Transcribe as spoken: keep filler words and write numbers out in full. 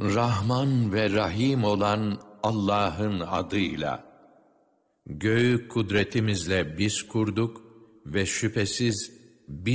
Rahman ve Rahim olan Allah'ın adıyla. Göğü kudretimizle biz kurduk ve şüphesiz biz